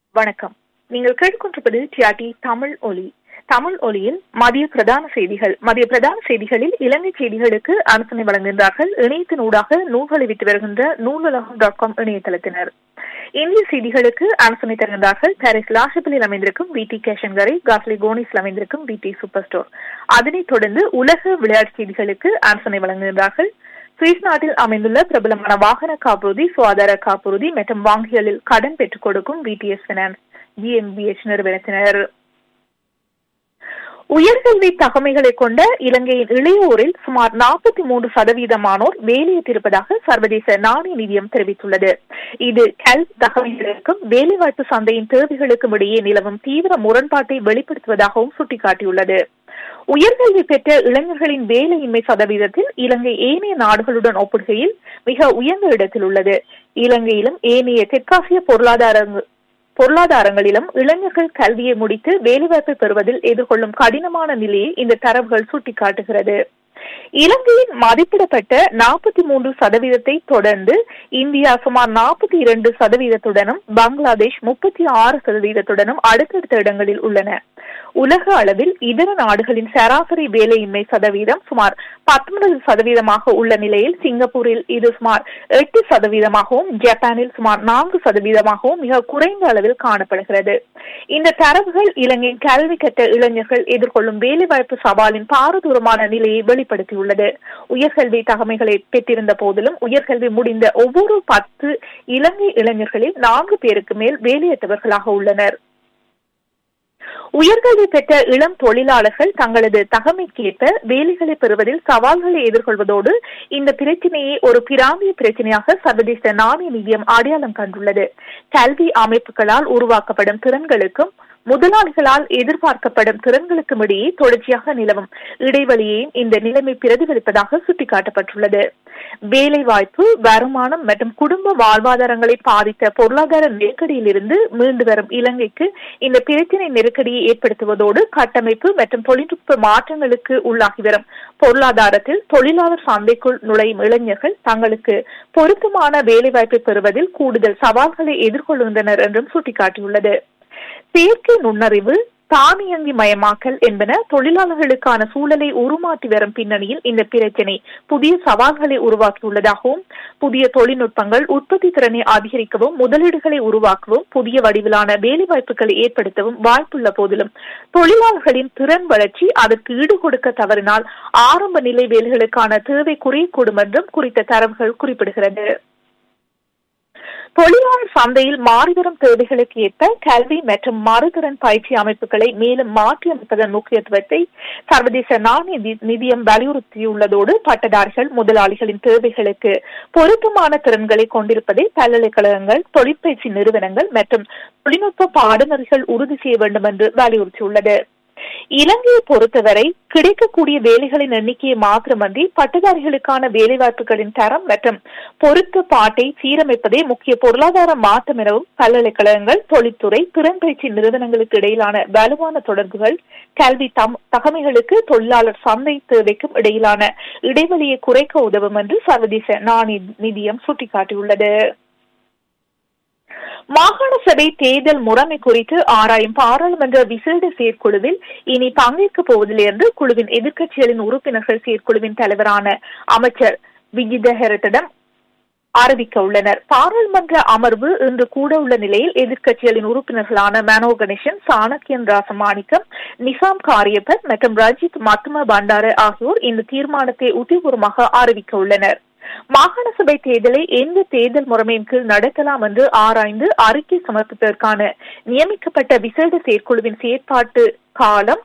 வணக்கம். நீங்கள் கேட்டுக்கொண்டிருப்பது டிஆர்டி தமிழ் ஒலி. தமிழ் ஒலியில் மதிய பிரதான செய்திகளில் இலங்கை செய்திகளுக்கு அனுசரணை வழங்குகின்றார்கள் இணையத்தினூடாக நூல்களை விட்டு வருகின்ற நூலுலகம்.com இணையதளத்தினர். இந்திய செய்திகளுக்கு அனுசரணை தருகின்றார்கள் பாரிஸ் லாஷப்பிலில் அமைந்திருக்கும் VT கேஷன்கரை, காஸ்லி கோனிஸில் அமைந்திருக்கும் VT சூப்பர் ஸ்டோர். அதனைத் தொடர்ந்து உலக விளையாட்டு செய்திகளுக்கு அனுசரணை வழங்குகின்றார்கள் சுவிஸ் நாட்டில் அமைந்துள்ள பிரபலமான வாகன காப்புறுதி, சுகாதார காப்புறுதி மற்றும் வங்கிகளில் கடன் பெற்றுக் கொடுக்கும் VTS Finance GmbH நிறுவனத்தினர். உயர்கல்வி தகமைகளை கொண்ட இலங்கையின் இளையோரில் சுமார் 43% வேலையற்றிருப்பதாக சர்வதேச நாணய நிதியம் தெரிவித்துள்ளது. இது கல்வி தகமைகளுக்கும் வேலைவாய்ப்பு சந்தையின் தேவைகளுக்கும் இடையே நிலவும் தீவிர முரண்பாட்டை வெளிப்படுத்துவதாகவும் சுட்டிக்காட்டியுள்ளது. உயர்கல்வி பெற்ற இளைஞர்களின் வேலையின்மை சதவீதத்தில் இலங்கை ஏனைய நாடுகளுடன் ஒப்பிடுகையில் மிக உயர்ந்த இடத்தில் உள்ளது. இலங்கையிலும் ஏனைய தெற்காசிய பொருளாதாரங்களிலும் இளைஞர்கள் கல்வியை முடித்து வேலைவாய்ப்பை பெறுவதில் எதிர்கொள்ளும் கடினமான நிலையை இந்த தரவுகள் சுட்டிக்காட்டுகிறது. இலங்கையின் மதிப்பிடப்பட்ட 43% தொடர்ந்து இந்தியா சுமார் 42%, பங்களாதேஷ் 36% அடுத்தடுத்த இடங்களில் உள்ளன. உலக அளவில் இதர நாடுகளின் சராசரி வேலையின்மை சதவீதம் சுமார் 19% உள்ள நிலையில் சிங்கப்பூரில் இது சுமார் 8%, ஜப்பானில் சுமார் 4% மிக குறைந்த அளவில் காணப்படுகிறது. இந்த தரவுகள் இலங்கையின் கல்வி கற்ற இளைஞர்கள் எதிர்கொள்ளும் வேலைவாய்ப்பு சவாலின் பாரதூரமான நிலையை வெளிப்படுத்தியுள்ளது. உயர்கல்வி தகமைகளை பெற்றிருந்த போதிலும் உயர்கல்வி முடிந்த ஒவ்வொரு 10 இலங்கை இளைஞர்களில் 4 பேருக்கு மேல் வேலையற்றவர்களாக உள்ளனர். உயர்கல்வி பெற்ற இளம் தொழிலாளர்கள் தங்களது தகமைக்கேற்ப வேலைகளை பெறுவதில் சவால்களை எதிர்கொள்வதோடு இந்த பிரச்சினையை ஒரு பிராந்திய பிரச்சினையாக சர்வதேச நாணய நிதியம் அடையாளம் கண்டுள்ளது. கல்வி அமைப்புகளால் உருவாக்கப்படும் திறன்களுக்கும் முதலாளிகளால் எதிர்பார்க்கப்படும் திறன்களுக்கும் இடையே தொடர்ச்சியாக நிலவும் இடைவெளியையும் இந்த நிலைமை பிரதிபலிப்பதாக சுட்டிக்காட்டப்பட்டுள்ளது. வேலைவாய்ப்பு, வருமானம் மற்றும் குடும்ப வாழ்வாதாரங்களை பாதித்த பொருளாதார நெருக்கடியிலிருந்து மீண்டு வரும் இலங்கைக்கு இந்த பிரச்சினை நெருக்கடியை ஏற்படுத்துவதோடு கட்டமைப்பு மற்றும் தொழில்நுட்ப மாற்றங்களுக்கு உள்ளாகி வரும் பொருளாதாரத்தில் தொழிலாளர் சந்தைக்குள் நுழையும் இளைஞர்கள் தங்களுக்கு பொருத்தமான வேலைவாய்ப்பை பெறுவதில் கூடுதல் சவால்களை எதிர்கொள்கின்றனர் என்றும் சுட்டிக்காட்டியுள்ளது. செயற்கை நுண்ணறிவு, தானியங்கி மயமாக்கல் என்பன தொழிலாளர்களுக்கான சூழலை உருமாற்றி வரும் பின்னணியில் இந்த பிரச்சினை புதிய சவால்களை உருவாக்கியுள்ளதாகவும் புதிய தொழில்நுட்பங்கள் உற்பத்தி திறனை அதிகரிக்கவும் முதலீடுகளை உருவாக்கவும் புதிய வடிவிலான வேலைவாய்ப்புகளை ஏற்படுத்தவும் வாய்ப்புள்ள போதிலும் தொழிலாளர்களின் திறன் வளர்ச்சி அதற்கு ஈடுகொடுக்க தவறினால் ஆரம்ப நிலை வேலைகளுக்கான தேவை குறையக்கூடும் என்றும் குறித்த தரவுகள் குறிப்பிடுகிறது. தொழிலாளர் சந்தையில் மாறிவரும் தேவைகளுக்கு ஏற்ப கல்வி மற்றும் மறுதிறன் பயிற்சி அமைப்புகளை மேலும் மாற்றியமைப்பதன் முக்கியத்துவத்தை சர்வதேச நாணய நிதியம் வலியுறுத்தியுள்ளதோடு பட்டதாரிகள் முதலாளிகளின் தேவைகளுக்கு பொருத்தமான திறன்களை கொண்டிருப்பதை பல்கலைக்கழகங்கள், தொழிற்பயிற்சி நிறுவனங்கள் மற்றும் தொழில்நுட்ப பாடநெறிகள் உறுதி செய்ய வேண்டும் என்று வலியுறுத்தியுள்ளது. இலங்கையை பொறுத்தவரை கிடைக்கக்கூடிய வேலைகளின் எண்ணிக்கையை மாத்திரமன்றி பட்டதாரிகளுக்கான வேலைவாய்ப்புகளின் தரம் மற்றும் பொருத்தப்பாட்டை சீரமைப்பதே முக்கிய பொருளாதார மாற்றம் எனவும் பல்கலைக்கழகங்கள், தொழில்துறை, திறன்பயிற்சி நிறுவனங்களுக்கு இடையிலான வலுவான தொடர்புகள் கல்வி தகமைகளுக்கு தொழிலாளர் சந்தை தேவைக்கும் இடையிலான இடைவெளியை குறைக்க உதவும் என்று சர்வதேச நாணய நிதியம் சுட்டிக்காட்டியுள்ளது. மாகாண சபை தேர்தல் முறைமை குறித்து ஆராயும் பாராளுமன்ற விசேட செயற்குழுவில் இனி பங்கேற்கப் போவதில்லை என்று குழுவின் எதிர்க்கட்சிகளின் உறுப்பினர்கள் செயற்குழுவின் தலைவரான அமைச்சர் விஜித ஹெரத்திடம் அறிவிக்க உள்ளனர். பாராளுமன்ற அமர்வு இன்று கூட உள்ள நிலையில் எதிர்க்கட்சிகளின் உறுப்பினர்களான மனோ கணேசன், சாணக்கியன் ராசமாணிக்கம், நிசாம் காரியப்பர் மற்றும் ரஜித் மத்தும பண்டார ஆகியோர் இந்த தீர்மானத்தை உத்தியபூர்வமாக அறிவிக்க உள்ளனர். மாகாண சபை தேர்தலை எந்த தேர்தல் முறைமையின் கீழ் நடத்தலாம் என்று ஆராய்ந்து அறிக்கை சமர்ப்பிப்பதற்கான நியமிக்கப்பட்ட விசேட செயற்குழுவின் செயற்பாட்டு காலம்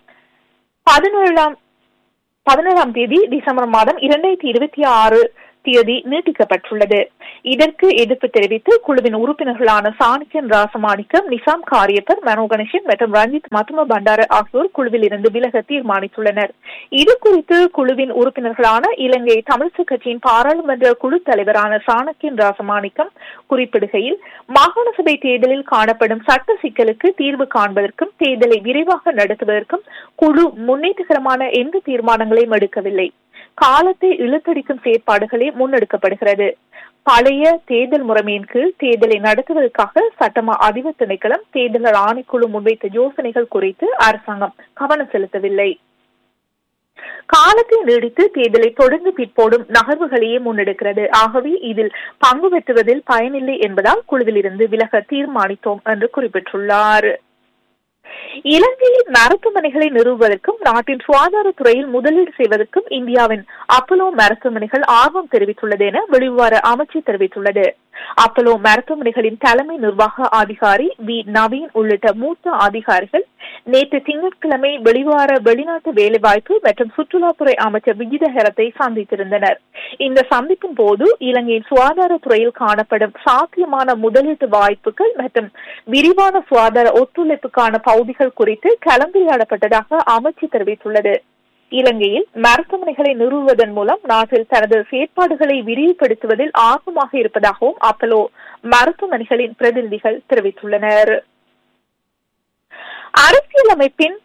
17ஆம் தேதி டிசம்பர் மாதம் 2026 தேதி நீட்டிக்கப்பட்டுள்ளது. இதற்கு எதிர்ப்பு தெரிவித்து குழுவின் உறுப்பினர்களான சாணக்கியன் ராசமாணிக்கம், நிசாம் காரியப்பர், மனோ கணேசன் மற்றும் ரஞ்சித் மத்தும பண்டார ஆகியோர் குழுவில் இருந்து விலக தீர்மானித்துள்ளனர். இது குறித்து குழுவின் உறுப்பினர்களான இலங்கை தமிழ்ச் கட்சியின் பாராளுமன்ற குழு தலைவரான சாணக்கியன் ராசமாணிக்கம் குறிப்பிடுகையில், மாகாண சபை தேர்தலில் காணப்படும் சட்ட சிக்கலுக்கு தீர்வு காண்பதற்கும் தேர்தலை விரைவாக நடத்துவதற்கும் குழு முன்னேற்றகரமான எந்த தீர்மானங்களையும் எடுக்கவில்லை. காலத்தை இழுத்தடிக்கும் செயற்பாடுகளே முன்னெடுக்கப்படுகிறது. பழைய தேர்தல் முறைமையின் கீழ் தேர்தலை நடத்துவதற்காக சட்டமா அதிபர் திணைக்களம் தேர்தல் ஆணைக்குழு முன்வைத்த யோசனைகள் குறித்து அரசாங்கம் கவனம் செலுத்தவில்லை. காலத்தை நீடித்து தேர்தலை தொடர்ந்து பிற்போடும் நகர்வுகளையே முன்னெடுக்கிறது. ஆகவே இதில் பங்கு பெற்றுவதில் பயனில்லை என்பதால் குழுவில் இருந்து விலக தீர்மானித்தோம் என்று குறிப்பிட்டுள்ளார். இலங்கையில் மருத்துவமனைகளை நிறுவுவதற்கும் நாட்டின் சுகாதாரத்துறையில் முதலீடு செய்வதற்கும் இந்தியாவின் அப்போலோ மருத்துவமனைகள் ஆர்வம் தெரிவித்துள்ளது என வெளிவிவகார அமைச்சு தெரிவித்துள்ளது. அப்போலோ மருத்துவமனைகளின் தலைமை நிர்வாக அதிகாரி வி நவீன் உள்ளிட்ட மூத்த அதிகாரிகள் நேற்று திங்கட்கிழமை வெளிநாட்டு வேலைவாய்ப்பு மற்றும் சுற்றுலாத்துறை அமைச்சர் விஜிதஹரத்தை சந்தித்திருந்தனர். இந்த சந்திப்பின் போது இலங்கையின் சுகாதாரத்துறையில் காணப்படும் சாத்தியமான முதலீட்டு வாய்ப்புகள் மற்றும் விரிவான சுகாதார ஒத்துழைப்புக்கான பகுதிகள் குறித்து கலந்துரையாடப்பட்டதாக அமைச்சு தெரிவித்துள்ளது. இலங்கையில் மருத்துவமனைகளை நிறுவுவதன் மூலம் நாட்டில் தனது செயற்பாடுகளை விரிவுபடுத்துவதில் ஆர்வமாக இருப்பதாகவும் அப்போலோ மருத்துவமனைகளின் பிரதிநிதிகள் தெரிவித்துள்ளனர். அரசியலமைப்பின்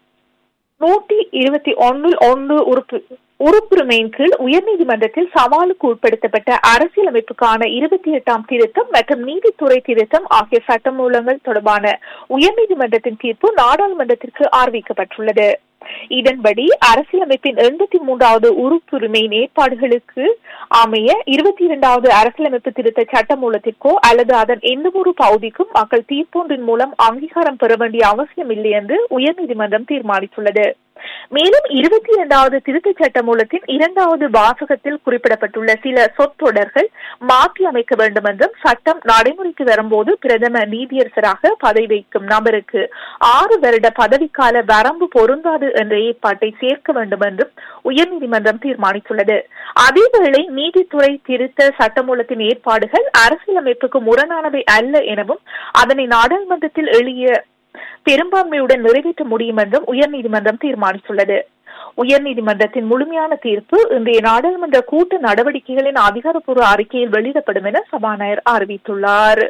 121 உறுப்புரிமையின் கீழ் உயர்நீதிமன்றத்தில் சவாலுக்கு உட்படுத்தப்பட்ட அரசியலமைப்புக்கான 28ஆம் திருத்தம் மற்றும் நீதித்துறை திருத்தம் ஆகிய சட்டமூலங்கள் தொடர்பான உயர்நீதிமன்றத்தின் தீர்ப்பு நாடாளுமன்றத்திற்கு அறிவிக்கப்பட்டுள்ளது. இதன்படி அரசியலமைப்பின் 83வது உறுப்புரிமையின் ஏற்பாடுகளுக்கு அமைய 22வது அரசியலமைப்பு திருத்த சட்டமூலத்திற்கோ அல்லது அதன் எந்த ஒரு பகுதிக்கும் மக்கள் தீர்ப்பொன்றின் மூலம் அங்கீகாரம் பெற வேண்டிய அவசியம் இல்லை என்று உயர்நீதிமன்றம் தீர்மானித்துள்ளது. மேலும் 22வது திருத்த சட்டமூலத்தின் 2வது வாசகத்தில் குறிப்பிடப்பட்டுள்ள சில சொற்றொடர்கள் மாற்றி அமைக்க வேண்டும் என்றும் சட்டம் நடைமுறைக்கு வரும்போது பிரதம நீதியரசராக பதவி வகிக்கும் நபருக்கு 6 வருட பதவிக்கால வரம்பு பொருந்தாது என்ற ஏற்பாட்டை சேர்க்க வேண்டும் என்றும் உயர்நீதிமன்றம் தீர்மானித்துள்ளது. அதேவேளை நீதித்துறை திருத்த சட்டமூலத்தின் ஏற்பாடுகள் அரசியலமைப்புக்கு முரணானவை அல்ல எனவும் அதனை நாடாளுமன்றத்தில் எளிய பெரும்பான்மையுடன் நிறைவேற்ற முடியும் என்றும் உயர்நீதிமன்றம் தீர்மானித்துள்ளது. உயர்நீதிமன்றத்தின் முழுமையான தீர்ப்பு இன்றைய நாடாளுமன்ற கூட்டு நடவடிக்கைகளின் அதிகாரப்பூர்வ அறிக்கையில் வெளியிடப்படும் என சபாநாயகர் அறிவித்துள்ளார்.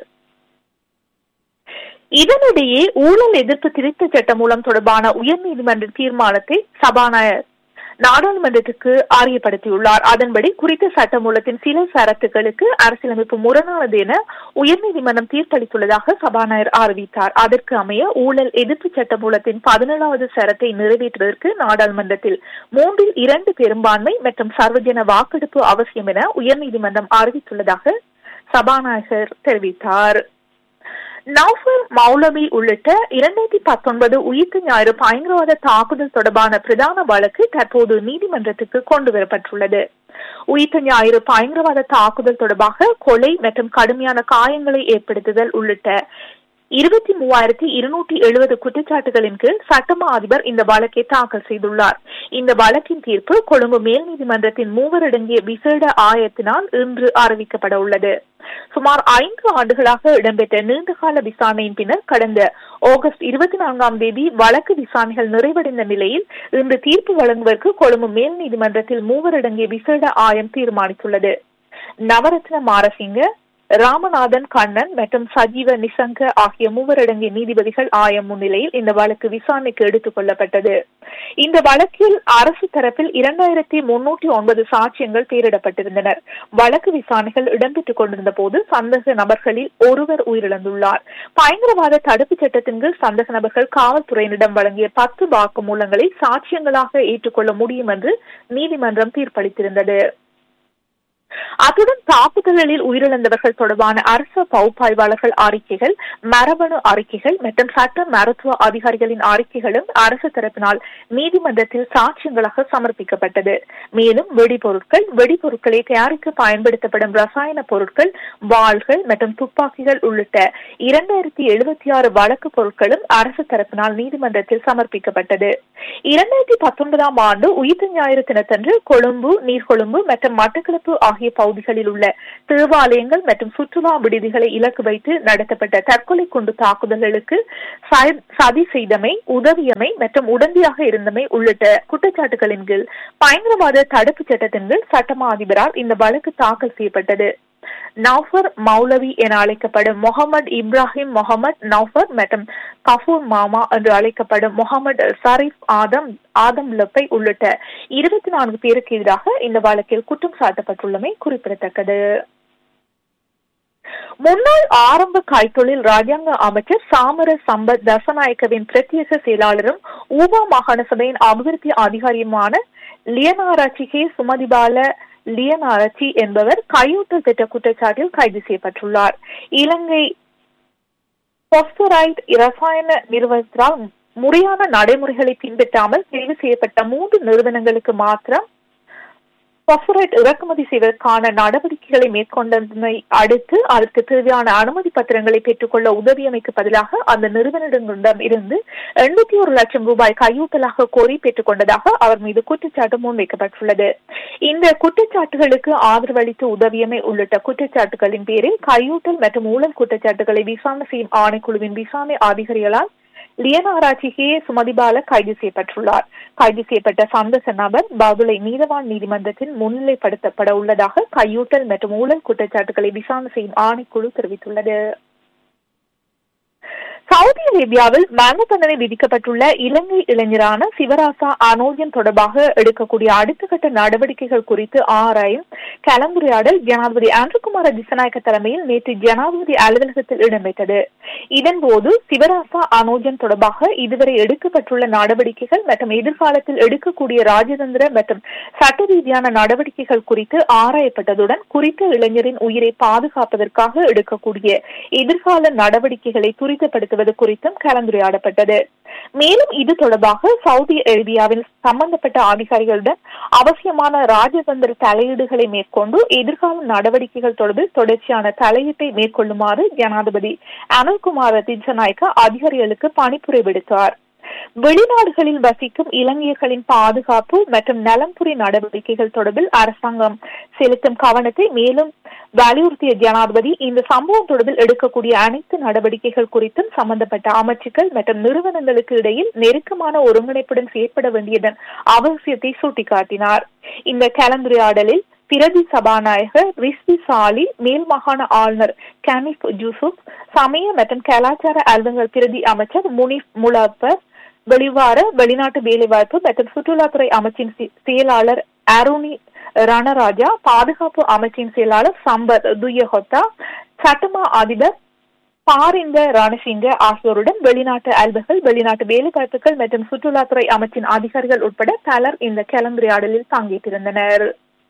இதனிடையே ஊழல் எதிர்ப்பு திருத்த சட்டம் மூலம் தொடர்பான உயர்நீதிமன்ற தீர்மானத்தை சபாநாயகர் நாடாளுமன்றத்துக்கு அறியப்படுத்தியுள்ளார். அதன்படி குறித்த சட்டமூலத்தின் சில சரத்துகளுக்கு அரசியலமைப்பு முரணானது என உயர்நீதிமன்றம் தீர்ப்பளித்துள்ளதாக சபாநாயகர் அறிவித்தார். அதற்கு அமைய ஊழல் எதிர்ப்பு சட்டமூலத்தின் 17வது சரத்தை நிறைவேற்றுவதற்கு நாடாளுமன்றத்தில் 3/2 பெரும்பான்மை மற்றும் சர்வஜன வாக்கெடுப்பு அவசியம் என உயர்நீதிமன்றம் அறிவித்துள்ளதாக சபாநாயகர் தெரிவித்தார். நௌஃபர் மௌலவி உள்ளிட்ட 2019 உயிர்த்த ஞாயிறு பயங்கரவாத தாக்குதல் தொடர்பான பிரதான வழக்கு தற்போது நீதிமன்றத்துக்கு கொண்டுவரப்பட்டுள்ளது. உயிர்த்த ஞாயிறு பயங்கரவாத தாக்குதல் தொடர்பாக கொலை மற்றும் கடுமையான காயங்களை ஏற்படுத்துதல் உள்ளிட்ட 23,270 குற்றச்சாட்டுகளின் கீழ் சட்டமா அதிபர் இந்த வழக்கை தாக்கல் செய்துள்ளார். இந்த வழக்கின் தீர்ப்பு கொழும்பு மேல் நீதிமன்றத்தின் 3 அடங்கிய விசேட ஆயத்தினால் இன்று அறிவிக்கப்பட உள்ளது. சுமார் 5 ஆண்டுகளாக இடம்பெற்ற நீண்டகால விசாரணையின் பின்னர் கடந்த ஆகஸ்ட் 24ஆம் தேதி வழக்கு விசாரணைகள் நிறைவடைந்த நிலையில் இன்று தீர்ப்பு வழங்குவதற்கு கொழும்பு மேல் நீதிமன்றத்தில் 3 அடங்கிய விசேட ஆயம் தீர்மானித்துள்ளது. நவரத்ன மாரசிங்க, ராமநாதன் கண்ணன் மற்றும் சஜீவ நிசங்க ஆகிய 3 அடங்கிய நீதிபதிகள் ஆயம் முன்னிலையில் இந்த வழக்கு விசாரணைக்கு எடுத்துக் கொள்ளப்பட்டது. இந்த வழக்கில் அரசு தரப்பில் 2309 சாட்சியங்கள் பெயரிடப்பட்டிருந்தனர். வழக்கு விசாரணைகள் இடம்பெற்றுக் கொண்டிருந்த போது சந்தேக நபர்களில் ஒருவர் உயிரிழந்துள்ளார். பயங்கரவாத தடுப்பு சட்டத்தின் கீழ் சந்தேக நபர்கள் காவல்துறையினரிடம் வழங்கிய 10 வாக்குமூலங்களை சாட்சியங்களாக ஏற்றுக்கொள்ள முடியும் என்று நீதிமன்றம் தீர்ப்பளித்திருந்தது. அத்துடன் தாக்குதல்களில் உயிரிழந்தவர்கள் தொடர்பான அரசு பகுப்பாய்வாளர்கள் அறிக்கைகள், மரபணு அறிக்கைகள் மற்றும் சட்ட மருத்துவ அதிகாரிகளின் அறிக்கைகளும் அரசு தரப்பினால் நீதிமன்றத்தில் சாட்சியங்களாக சமர்ப்பிக்கப்பட்டது. மேலும் வெடிபொருட்களை தயாரிக்க பயன்படுத்தப்படும் ரசாயன பொருட்கள், வாள்கள் மற்றும் துப்பாக்கிகள் உள்ளிட்ட 2076 வழக்கு பொருட்களும் அரசு தரப்பினால் நீதிமன்றத்தில் சமர்ப்பிக்கப்பட்டது. 2019ஆம் ஆண்டு உயிர்த்த ஞாயிறு தினத்தன்று கொழும்பு, நீர்கொழும்பு மற்றும் மட்டக்களப்பு ஆகிய பகுதிகளில் உள்ள தேவாலயங்கள் மற்றும் சுற்றுலா விடுதிகளை இலக்கு வைத்து நடத்தப்பட்ட தற்கொலை குண்டு தாக்குதல்களுக்கு சதி செய்தமை, உதவியமை மற்றும் உடந்தையாக இருந்தமை உள்ளிட்ட குற்றச்சாட்டுகளின் கீழ் பயங்கரவாத தடுப்பு சட்டத்தின் கீழ் சட்டமா அதிபரால் இந்த வழக்கு தாக்கல் செய்யப்பட்டது. நௌஃபர் மௌலவி என அழைக்கப்படும் முகமது இப்ராஹிம் முகமது நௌஃபர் மற்றும் கஃபூர் மாமா என்று அழைக்கப்படும் முகமது ஷரீப் ஆதம் லப்பை உள்ளிட்ட 24 பேருக்கு எதிராக இந்த வழக்கில் குற்றம் சாட்டப்பட்டுள்ளமை குறிப்பிடத்தக்கது. முன்னாள் ஆரம்ப கைத்தொழில் ராஜாங்க அமைச்சர் சாமர சம்பத் தசநாயக்கவின் பிரத்யேக செயலாளரும் ஊவா மாகாண சபையின் அபிவிருத்தி அதிகாரியுமான லியனாராட்சி சுமதிபால லியனாராட்சி என்பவர் கையூட்டல் பெற்ற குற்றச்சாட்டில் கைது செய்யப்பட்டுள்ளார். இலங்கை பாஸ்பரைட் இரசாயன நிறுவனத்தால் முறையான நடைமுறைகளை பின்பற்றாமல் தெரிவு செய்யப்பட்ட 3 நிறுவனங்களுக்கு மாத்திரம் பாஸ்பரைட் இறக்குமதி செய்வதற்கான நடவடிக்கைகளை மேற்கொண்டதை அடுத்து அதற்கு தேவையான அனுமதி பத்திரங்களை பெற்றுக்கொள்ள உதவியமைக்கு பதிலாக அந்த நிறுவனங்களிடம் இருந்து 81 லட்சம் ரூபாய் கையூட்டலாக கோரி பெற்றுக் கொண்டதாக அவர் மீது குற்றச்சாட்டு முன்வைக்கப்பட்டுள்ளது. இந்த குற்றச்சாட்டுகளுக்கு ஆதரவு அளித்து உதவியமை உள்ளிட்ட குற்றச்சாட்டுகளின் பேரில் கையூட்டல் மற்றும் ஊழல் குற்றச்சாட்டுகளை விசாரணை செய்யும் ஆணைக்குழுவின் விசாரணை அதிகாரிகளால் லியனாராட்சிகே சுமதிபால கைது செய்யப்பட்டுள்ளார். கைது செய்யப்பட்ட சந்தேக நபர் பதுளை நீதவான் நீதிமன்றத்தில் முன்னிலைப்படுத்தப்பட உள்ளதாக கையூட்டல் மற்றும் ஊழல் குற்றச்சாட்டுகளை விசாரணை செய்யும் ஆணைக்குழு தெரிவித்துள்ளது. சவுதி அரேபியாவில் மரண தண்டனை விதிக்கப்பட்டுள்ள இலங்கை இளைஞரான சிவராசா அனோஜன் தொடர்பாக எடுக்கக்கூடிய அடுத்த கட்ட நடவடிக்கைகள் குறித்து ஆராயும் கலந்துரையாடல் ஜனாதிபதி ஆண்ட்ரகுமார திசாநாயக்க தலைமையில் நேற்று ஜனாதிபதி அலுவலகத்தில் இடம்பெற்றது. இதன்போது சிவராசா அனோஜன் தொடர்பாக இதுவரை எடுக்கப்பட்டுள்ள நடவடிக்கைகள் மற்றும் எதிர்காலத்தில் எடுக்கக்கூடிய ராஜதந்திர மற்றும் சட்ட ரீதியான நடவடிக்கைகள் குறித்து ஆராயப்பட்டதுடன் குறித்த இளைஞரின் உயிரை பாதுகாப்பதற்காக எடுக்கக்கூடிய எதிர்கால நடவடிக்கைகளை துரிதப்படுத்த குறித்தும் கலந்துரையாடப்பட்டது. மேலும் இது தொடர்பாக சவுதி அரேபியாவில் சம்பந்தப்பட்ட அதிகாரிகளுடன் அவசியமான ராஜதந்திர தலையீடுகளை மேற்கொண்டு எதிர்கால நடவடிக்கைகள் தொடர்பில் தொடர்ச்சியான தலையீட்டை மேற்கொள்ளுமாறு ஜனாதிபதி அனுல்குமார திசாநாயக்க அதிகாரிகளுக்கு பணிப்புரை விடுத்தார். வெளிநாடுகளில் வசிக்கும் இலங்கையர்களின் பாதுகாப்பு மற்றும் நலன்புரி நடவடிக்கைகள் தொடர்பில் அரசாங்கம் செலுத்தும் கவனத்தை மேலும் வலியுறுத்திய ஜனாதிபதி இந்த சம்பவம் தொடர்பில் எடுக்கக்கூடிய அனைத்து நடவடிக்கைகள் குறித்தும் சம்பந்தப்பட்ட அமைச்சுக்கள் மற்றும் நிறுவனங்களுக்கு இடையில் நெருக்கமான ஒருங்கிணைப்புடன் செயற்பட வேண்டியதன் அவசியத்தை சுட்டிக்காட்டினார். இந்த கலந்துரையாடலில் பிரதி சபாநாயகர் ரிஸ்வி சாலி, மேல் மாகாண ஆளுநர் கனிப் ஜூசுப், சமய மற்றும் கலாச்சார அலுவலக பிரதி அமைச்சர் முனிப் முலாப்பர், வெளிவார வெளிநாட்டு வேலைவாய்ப்பு மற்றும் சுற்றுலாத்துறை அமைச்சின் செயலாளர் அருணி ரணராஜா, பாதுகாப்பு அமைச்சின் செயலாளர் சம்பத் துயஹொத்தா, சட்டமா அதிபர் பாரிந்த ரணசிங்க ஆகியோருடன் வெளிநாட்டு அலுவலர்கள், வெளிநாட்டு வேலைவாய்ப்புகள் மற்றும் சுற்றுலாத்துறை அமைச்சின் அதிகாரிகள் உட்பட பலர் இந்த கலந்துரையாடலில் பங்கேற்றிருந்தனர்.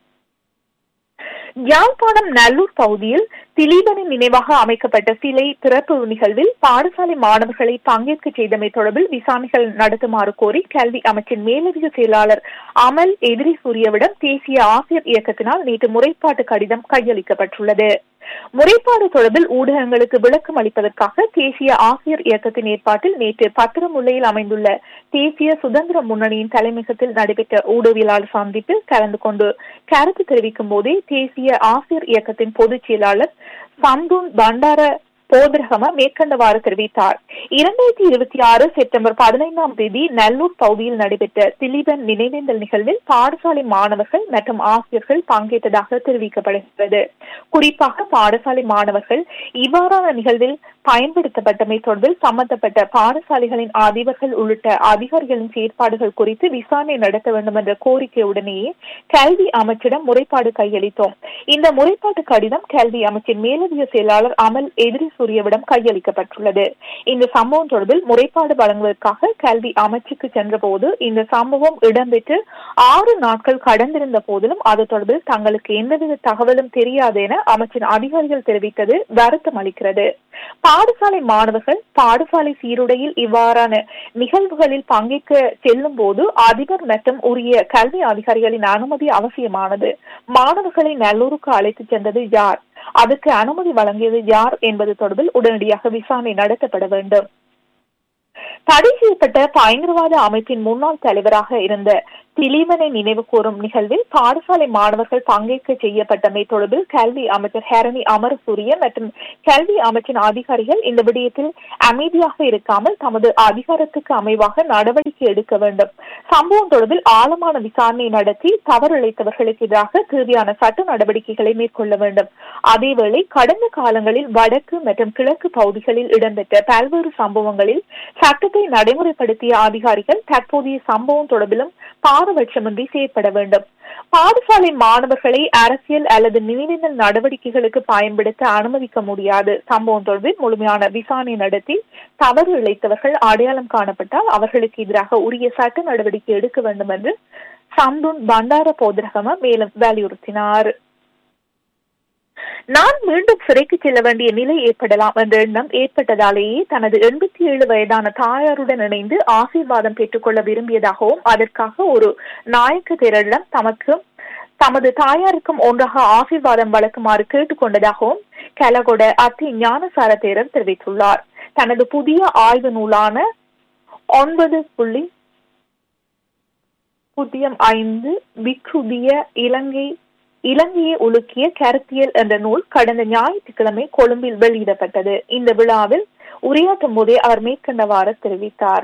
யாழ்ப்பாணம் நல்லூர் பகுதியில் திலீபனின் நினைவாக அமைக்கப்பட்ட சிலை திறப்பு நிகழ்வில் பாடசாலை மாணவர்களை பங்கேற்க செய்தமை தொடர்பில் விசாரணைகள் நடத்துமாறு கோரி கல்வி அமைச்சின் மேலதிக செயலாளர் அமல் எதிரி சூரியவிடம் தேசிய ஆசிரியர் இயக்கத்தினால் நேற்று முறைப்பாட்டு கடிதம் கையளிக்கப்பட்டுள்ளது. முறைப்பாடு தொடர்பில் ஊடகங்களுக்கு விளக்கம் அளிப்பதற்காக தேசிய ஆசிரியர் இயக்கத்தின் ஏற்பாட்டில் நேற்று பத்திரமுல்லையில் அமைந்துள்ள தேசிய சுதந்திர முன்னணியின் தலைமையகத்தில் நடைபெற்ற ஊடகவியலாளர் சந்திப்பில் கலந்து கொண்டு கருத்து தெரிவிக்கும் போதே தேசிய ஆசிரியர் இயக்கத்தின் பொதுச் செயலாளர் சந்தூன் பண்டார போதரகம மேற்கண்டவாறு தெரிவித்தார். 2026 செப்டம்பர் 15ஆம் தேதி நல்லூர் பகுதியில் நடைபெற்ற திலீபன் நினைவேந்தல் நிகழ்வில் பாடசாலை மாணவர்கள் மற்றும் ஆசிரியர்கள் பங்கேற்றதாக தெரிவிக்கப்படுகிறது. குறிப்பாக பாடசாலை மாணவர்கள் இவ்வாறான நிகழ்வில் பயன்படுத்தப்பட்டமை தொடர்பில் சம்பந்தப்பட்ட பாடசாலைகளின் அதிபர்கள் உள்ளிட்ட அதிகாரிகளின் செயற்பாடுகள் குறித்து விசாரணை நடத்த வேண்டும் என்ற கோரிக்கையுடனேயே கல்வி அமைச்சிடம் முறைப்பாடு கையளித்தோம். இந்த முறைப்பாட்டு கடிதம் கல்வி அமைச்சின் மேலதிக செயலாளர் அமல் எதிரி சூரியவிடம் கையளிக்கப்பட்டுள்ளது. இந்த சம்பவம் தொடர்பில் முறைப்பாடு வழங்குவதற்காக கல்வி அமைச்சுக்கு சென்ற போது இந்த சம்பவம் இடம்பெற்று 6 நாட்கள் கடந்திருந்த போதிலும் அது தொடர்பில் தங்களுக்கு எந்தவித தகவலும் தெரியாது என அமைச்சின் அதிகாரிகள் தெரிவித்தது வருத்தம் அளிக்கிறது. பாடசாலை மாணவர்கள் பாடசாலை சீருடையில் இவ்வாறான நிகழ்வுகளில் பங்கேற்க செல்லும் போது அதிபர் மற்றும் உரிய கல்வி அதிகாரிகளின் அனுமதி அவசியமானது. மாணவர்களை நல்லூருக்கு அழைத்து சென்றது யார், அதற்கு அனுமதி வழங்கியது யார் என்பது தொடர்பில் உடனடியாக விசாரணை நடத்தப்பட வேண்டும். தடை செய்யப்பட்ட பயங்கரவாத அமைப்பின் முன்னாள் தலைவராக இருந்த திலீபனை நினைவு கூறும் நிகழ்வில் பாடசாலை மாணவர்கள் பங்கேற்க செய்யப்பட்டமை தொடர்பில் கல்வி அமைச்சர் ஹரணி அமரசூரிய மற்றும் கல்வி அமைச்சின் அதிகாரிகள் இந்த விடயத்தில் அமைதியாக இருக்காமல் தமது அதிகாரத்துக்கு அமைவாக நடவடிக்கை எடுக்க வேண்டும். சம்பவம் தொடர்பில் ஆழமான விசாரணை நடத்தி தவறிழைத்தவர்களுக்கு எதிராக தேவையான சட்ட நடவடிக்கைகளை மேற்கொள்ள வேண்டும். அதேவேளை கடந்த காலங்களில் வடக்கு மற்றும் கிழக்கு பகுதிகளில் இடம்பெற்ற பல்வேறு சம்பவங்களில் சட்டத்தை நடைமுறைப்படுத்திய அதிகாரிகள் தற்போதைய சம்பவம் தொடர்பிலும் பாரபட்சமின்றி செயற்பட வேண்டும். பாடசாலை மாணவர்களை அரசியல் அல்லது நினைவேந்தல் நடவடிக்கைகளுக்கு பயன்படுத்த அனுமதிக்க முடியாது. சம்பவம் தொடர்பில் முழுமையான விசாரணை நடத்தி தவறு இழைத்தவர்கள் அடையாளம் காணப்பட்டால் அவர்களுக்கு எதிராக உரிய சட்ட நடவடிக்கை எடுக்க வேண்டும் என்று சம்துன் பண்டார போதரகம மேலும் வலியுறுத்தினார். நான் மீண்டும் சிறைக்கு செல்ல வேண்டிய நிலை ஏற்படலாம் என்ற எண்ணம் ஏற்பட்டதாலேயே தனது 87 வயதான தாயாருடன் இணைந்து ஆசீர்வாதம் பெற்றுக்கொள்ள விரும்பியதாகவும் அதற்காக ஒரு நாயக்க தேரரிடம் தமது தாயாருக்கும் ஒன்றாக ஆசீர்வாதம் வழங்குமாறு கேட்டுக்கொண்டதாகவும் கலகொட அத்தி ஞானசார தேரர் தெரிவித்துள்ளார். தனது புதிய ஆய்வு நூலான 9.5 விக்ருதிய இலங்கையை உலுக்கிய கருத்தியல் என்ற நூல் கடந்த ஞாயிற்றுக்கிழமை கொழும்பில் வெளியிடப்பட்டது. இந்த விழாவில் உரையாற்றும் போதே அவர் மேற்கண்டவாறு தெரிவித்தார்.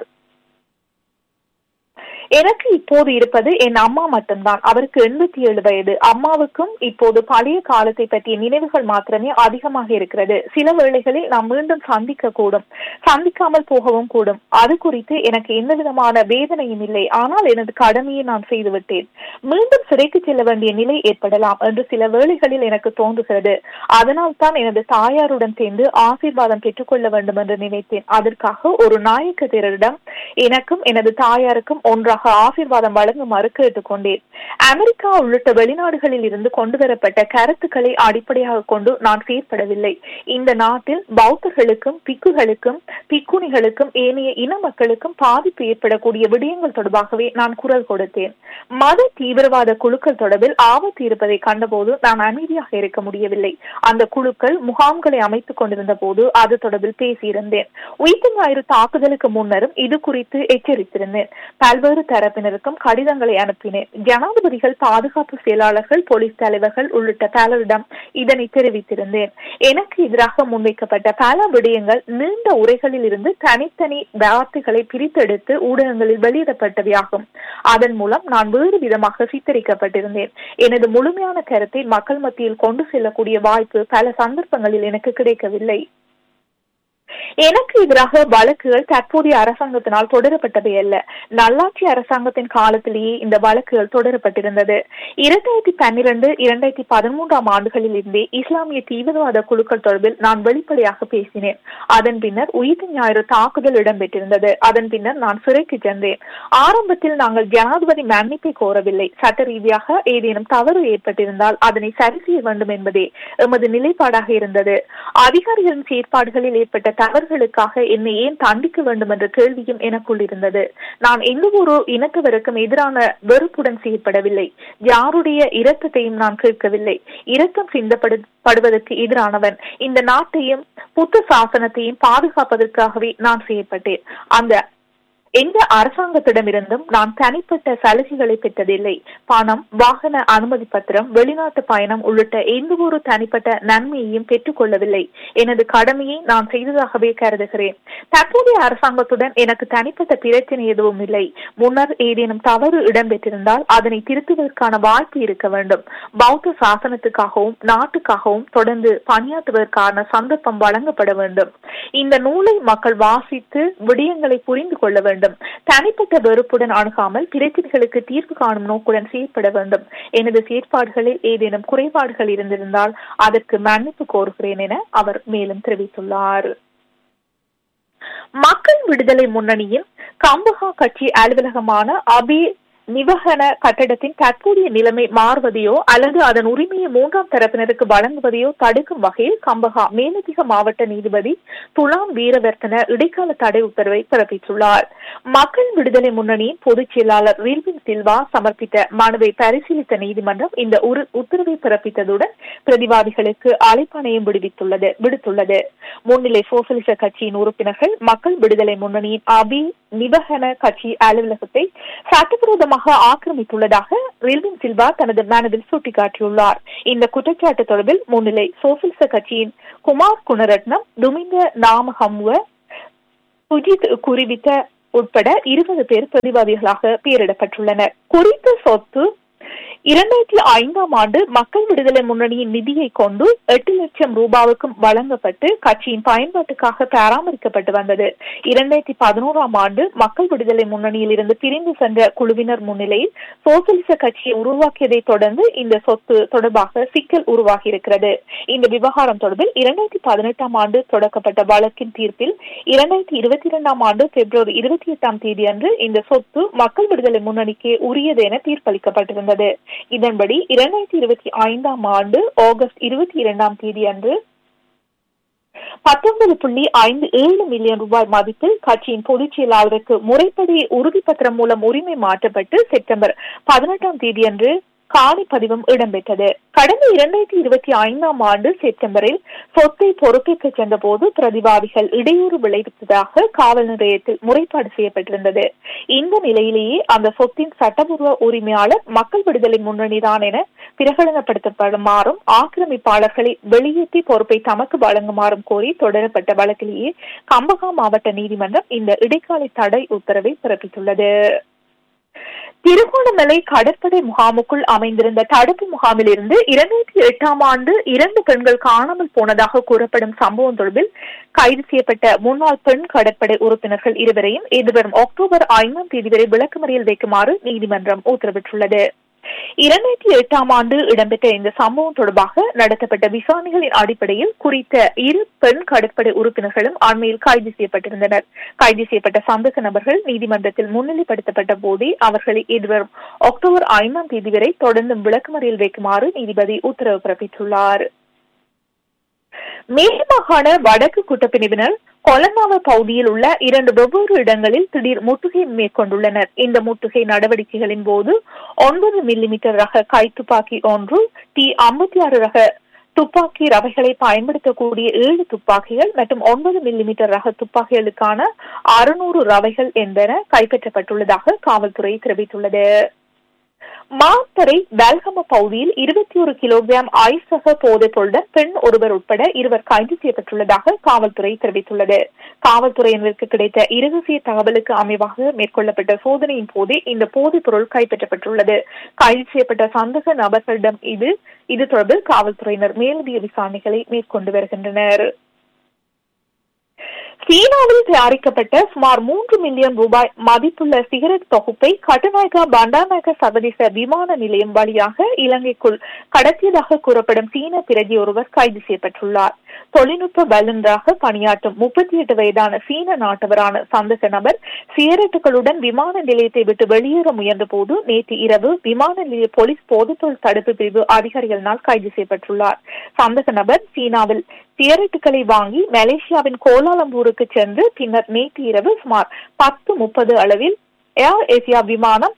எனக்கு இப்போது இருப்பது என் அம்மா மட்டும்தான். அவருக்கு 87 வயது. அம்மாவுக்கும் இப்போது பழைய காலத்தை பற்றிய நினைவுகள் மாத்திரமே அதிகமாக இருக்கிறது. சில வேளைகளில் நாம் மீண்டும் சந்திக்க கூடும், சந்திக்காமல் போகவும் கூடும். அது குறித்து எனக்கு எந்த விதமான வேதனையும் இல்லை. ஆனால் எனது கடமையை நான் செய்துவிட்டேன். மீண்டும் சிறைக்கு செல்ல வேண்டிய நிலை ஏற்படலாம் என்று சில வேளைகளில் எனக்கு தோன்றுகிறது. அதனால் தான் எனது தாயாருடன் சேர்ந்து ஆசீர்வாதம் பெற்றுக்கொள்ள வேண்டும் என்று நினைத்தேன். அதற்காக ஒரு நாயக்க தேரரிடம் எனக்கும் எனது தாயாருக்கும் ஒன்றாக ஆசீர்வாதம் வழங்குமாறு கேட்டுக்கொண்டேன். அமெரிக்கா உள்ளிட்ட வெளிநாடுகளில் இருந்து கொண்டுவரப்பட்ட கருத்துக்களை அடிப்படையாக கொண்டு நான் செயற்படவில்லை. இந்த நாட்டில் பௌத்தர்களுக்கும் பிக்குகளுக்கும் பிக்குணிகளுக்கும் ஏனைய இன மக்களுக்கும் பாதிப்பு ஏற்படக்கூடிய விடயங்கள் தொடர்பாகவே நான் குரல் கொடுத்தேன். மத தீவிரவாத குழுக்கள் தொடர்பில் ஆபத்து இருப்பதை கண்டபோது நான் அமைதியாக இருக்க முடியவில்லை. அந்த குழுக்கள் முகாம்களை அமைத்துக் கொண்டிருந்த போது அது தொடர்பில் பேசியிருந்தேன். உயிர்த்த ஞாயிறு தாக்குதலுக்கு முன்னரும் இது குறித்து எச்சரித்திருந்தேன். பல்வேறு தரப்பினருக்கும் கடிதங்களை அனுப்பினேன். ஜனாதிபதிகள், பாதுகாப்பு செயலாளர்கள், போலீஸ் தலைவர்கள் உள்ளிட்ட பலரிடம் இதனை தெரிவித்திருந்தேன். எனக்கு எதிராக முன்வைக்கப்பட்ட பல விடயங்கள் நீண்ட உரைகளில் இருந்து தனித்தனி வார்த்தைகளை பிரித்தெடுத்து ஊடகங்களில் வெளியிடப்பட்டவையாகும். அதன் மூலம் நான் வேறு விதமாக சித்தரிக்கப்பட்டிருந்தேன். எனது முழுமையான கருத்தை மக்கள் மத்தியில் கொண்டு செல்லக்கூடிய வாய்ப்பு பல சந்தர்ப்பங்களில் எனக்கு கிடைக்கவில்லை. எனக்கு எதிராக வழக்குகள் தற்போதைய அரசாங்கத்தினால் தொடரப்பட்டவை அல்ல. நல்லாட்சி அரசாங்கத்தின் காலத்திலேயே இந்த வழக்குகள் தொடரப்பட்டிருந்தது. 2012, 2013 ஆண்டுகளில் இருந்தே இஸ்லாமிய தீவிரவாத குழுக்கள் தொடர்பில் நான் வெளிப்படையாக பேசினேன். அதன் பின்னர் உயிர்த்த ஞாயிறு தாக்குதல் இடம்பெற்றிருந்தது. அதன் பின்னர் நான் சிறைக்கு சென்றேன். ஆரம்பத்தில் நாங்கள் ஜனாதிபதி மன்னிப்பை கோரவில்லை. சட்ட ரீதியாக ஏதேனும் தவறு ஏற்பட்டிருந்தால் அதனை சரி செய்ய வேண்டும் என்பதே எமது நிலைப்பாடாக இருந்தது. அதிகாரிகளின் செயற்பாடுகளில் ஏற்பட்ட தவறுகளுக்காக என்னை ஏன் தண்டிக்க வேண்டும் என்ற கேள்வியும் எனக்குள் இருந்தது. நான் எந்த ஒரு இனத்தவருக்கும் எதிரான வெறுப்புடன் செயற்படவில்லை. யாருடைய இரத்தத்தையும் நான் கேட்கவில்லை. இரத்தம் சிந்தப்படுவதற்கு எதிரானவன். இந்த நாட்டையும் புத்த சாசனத்தையும் பாதுகாப்பதற்காகவே நான் செயற்பட்டேன். எந்த அரசாங்கத்திடமிருந்தும் நான் தனிப்பட்ட சலுகைகளை பெற்றதில்லை. பணம், வாகன அனுமதி பத்திரம், வெளிநாட்டு பயணம் உள்ளிட்ட எந்த ஒரு தனிப்பட்ட நன்மையையும் பெற்றுக் கொள்ளவில்லை. எனது கடமையை நான் செய்ததாகவே கருதுகிறேன். தற்போதைய அரசாங்கத்துடன் எனக்கு தனிப்பட்ட பிரச்சனை எதுவும் இல்லை. முன்னர் ஏதேனும் தவறு இடம்பெற்றிருந்தால் அதனை திருத்துவதற்கான வாய்ப்பு இருக்க வேண்டும். பௌத்த சாசனத்துக்காகவும் நாட்டுக்காகவும் தொடர்ந்து பணியாற்றுவதற்கான சந்தர்ப்பம் வழங்கப்பட வேண்டும். இந்த நூலை மக்கள் வாசித்து விடயங்களை புரிந்து கொள்ள வேண்டும். தனிப்பட்ட வெறுப்புடன் அணுகாமல் பிரச்சனைகளுக்கு தீர்வு காணும் நோக்குடன் செயற்பட வேண்டும். எனது செயற்பாடுகளில் ஏதேனும் குறைபாடுகள் இருந்திருந்தால் அதற்கு மன்னிப்பு கோருகிறேன் என அவர் மேலும் தெரிவித்துள்ளார். மக்கள் விடுதலை முன்னணியின் கம்பஹா கட்சி அலுவலகமான அபி நிவகன கட்டடத்தின் தற்போதைய நிலைமை மாறுவதையோ அல்லது அதன் உரிமையை 3ஆம் தரப்பினருக்கு வழங்குவதையோ தடுக்கும் வகையில் கம்பஹா மேலதிக மாவட்ட நீதிபதி துலாம் வீரவர்த்தன இடைக்கால தடை உத்தரவை பிறப்பித்துள்ளார். மக்கள் விடுதலை முன்னணியின் பொதுச் செயலாளர் ரில்வின் சில்வா சமர்ப்பித்த மனுவை பரிசீலித்த நீதிமன்றம் இந்த உத்தரவை பிறப்பித்ததுடன் பிரதிவாதிகளுக்கு அழைப்பாணையும் விடுத்துள்ளது. முன்னிலை சோசலிச கட்சியின் உறுப்பினர்கள் மக்கள் விடுதலை முன்னணியின் அபி நிவகன கட்சி அலுவலகத்தை சட்டவிரோதமாக ஆக்கிரமித்துள்ளதாக ரில்வின் சில்வா தனது மனுவில் சுட்டிக்காட்டியுள்ளார். இந்த குற்றச்சாட்டு தொடர்பில் முன்னிலை சோசலிச கட்சியின் குமார் குணரட்னம், துமிந்த நாமஹமுவ, சுஜித் குறிவித்த உட்பட 20 பேர் பிரதிவாதிகளாக பெயரிடப்பட்டுள்ளனர். குறித்த சொத்து 2005ஆம் ஆண்டு மக்கள் விடுதலை முன்னணியின் நிதியை கொண்டு 8 லட்சம் ரூபாவுக்கும் வழங்கப்பட்டு கட்சியின் பயன்பாட்டுக்காக பராமரிக்கப்பட்டு வந்தது. 2011ஆம் ஆண்டு மக்கள் விடுதலை முன்னணியில் இருந்து பிரிந்து சென்ற குழுவினர் முன்னிலையில் சோசியலிச கட்சியை உருவாக்கியதை தொடர்ந்து இந்த சொத்து தொடர்பாக சிக்கல் உருவாகியிருக்கிறது. இந்த விவகாரம் தொடர்பில் 2018ஆம் ஆண்டு தொடக்கப்பட்ட வழக்கின் தீர்ப்பில் 2022ஆம் ஆண்டு பிப்ரவரி 28ஆம் தேதி அன்று இந்த சொத்து மக்கள் விடுதலை முன்னணிக்கு உரியது என தீர்ப்பளிக்கப்பட்டிருந்தது. இதன்படி 2025ஆம் ஆண்டு ஆகஸ்ட் 22ஆம் தேதி அன்று 19.57 மில்லியன் ரூபாய் மதிப்பில் கட்சியின் பொதுச் செயலாளருக்கு முறைப்படி உறுதிப்பத்திரம் மூலம் உரிமை மாற்றப்பட்டு செப்டம்பர் 18ஆம் தேதி அன்று காணி பதிவும் இடம்பெற்றது. கடந்த 2025ஆம் ஆண்டு செப்டம்பரில் சொத்தை பொறுப்பேற்க சென்ற போது பிரதிவாதிகள் இடையூறு விளைவித்ததாக காவல் நிலையத்தில் முறைப்பாடு செய்யப்பட்டிருந்தது. இந்த நிலையிலேயே அந்த சொத்தின் சட்டபூர்வ உரிமையாளர் மக்கள் விடுதலை முன்னணிதான் என பிரகடனப்படுத்தப்படுமாறும் ஆக்கிரமிப்பாளர்களை வெளியேற்றி பொறுப்பை தமக்கு வழங்குமாறும் கோரி தொடரப்பட்ட வழக்கிலேயே கம்பஹா மாவட்ட நீதிமன்றம் இந்த இடைக்கால தடை உத்தரவை பிறப்பித்துள்ளது. திருகோணமலை கடற்படை முகாமுக்குள் அமைந்திருந்த தடுப்பு முகாமில் இருந்து 2008ஆம் ஆண்டு 2 பெண்கள் காணாமல் போனதாக கூறப்படும் சம்பவம் தொடர்பில் கைது செய்யப்பட்ட முன்னாள் பெண் கடற்படை உறுப்பினர்கள் இருவரையும் எதிர்வரும் அக்டோபர் 5ஆம் தேதி வரை விளக்கமறியல் வைக்குமாறு நீதிமன்றம் உத்தரவிட்டுள்ளது. 2008ஆம் ஆண்டு இடம்பெற்ற இந்த சம்பவம் தொடர்பாக நடத்தப்பட்ட விசாரணைகளின் அடிப்படையில் குறித்த 2 பெண் கடற்படை உறுப்பினர்களும் அண்மையில் கைது செய்யப்பட்டிருந்தனர். கைது செய்யப்பட்ட சந்தேக நபர்கள் நீதிமன்றத்தில் முன்னிலைப்படுத்தப்பட்ட போதே அவர்களை எதிர்வரும் அக்டோபர் 5ஆம் தேதி வரை தொடர்ந்தும் விளக்கமறியல் வைக்குமாறு நீதிபதி உத்தரவு பிறப்பித்துள்ளார். மேல் மாகாண வடக்கு குற்றப்பிரிவினர் கொலனாவ பகுதியில் உள்ள 2 வெவ்வேறு இடங்களில் திடீர் முற்றுகை மேற்கொண்டுள்ளனர். இந்த முற்றுகை நடவடிக்கைகளின் போது 9 மில்லிமீட்டர் ரக கைத்துப்பாக்கி ஒன்று, T56 ரக துப்பாக்கி ரவைகளை பயன்படுத்தக்கூடிய 7 துப்பாக்கிகள் மற்றும் 9 மில்லிமீட்டர் ரக துப்பாக்கிகளுக்கான 600 ரவைகள் என்பன கைப்பற்றப்பட்டுள்ளதாக காவல்துறை தெரிவித்துள்ளது. மாத்தறை வேல்கம பகுதியில் 21 கிலோகிராம் ஐஸ் ரக போதைப் பொருளுடன் பெண் ஒருவர் உட்பட 2 கைது செய்யப்பட்டுள்ளதாக காவல்துறை தெரிவித்துள்ளது. காவல்துறையினருக்கு கிடைத்த இரகசிய தகவலுக்கு அமைவாக மேற்கொள்ளப்பட்ட சோதனையின் போதே இந்த போதைப் பொருள் கைப்பற்றப்பட்டுள்ளது. கைது செய்யப்பட்ட சந்தேக நபர்களிடம் இது தொடர்பில் காவல்துறையினர் மேலதிக விசாரணைகளை மேற்கொண்டு வருகின்றனர். சீனாவில் தயாரிக்கப்பட்ட சுமார் 3 மில்லியன் ரூபாய் மதிப்புள்ள சிகரெட் தொகுப்பை கட்டுநாயக்கா பண்டாநாயக்கா சர்வதேச விமான நிலையம் வழியாக இலங்கைக்குள் கடத்தியதாக கூறப்படும் சீன பிரஜை ஒருவர் கைது செய்யப்பட்டுள்ளார். தொழில்நுட்ப வல்லுநராக பணியாற்றும் 38 வயதான சீன நாட்டவரான சந்தேக நபர் சிகரெட்டுகளுடன் விமான நிலையத்தை விட்டு வெளியேற முயன்ற போது நேற்று இரவு விமான நிலைய போலீஸ் போதைப்பொருள் தடுப்பு பிரிவு அதிகாரிகளினால் கைது செய்யப்பட்டுள்ளார். சந்தேக நபர் சீனாவில் சிகரெட்டுகளை வாங்கி மலேசியாவின் கோலாலம்பூருக்கு சென்று பின்னர் நேற்று இரவு சுமார் 10:30 அளவில் ஏர் ஏசியா விமானம்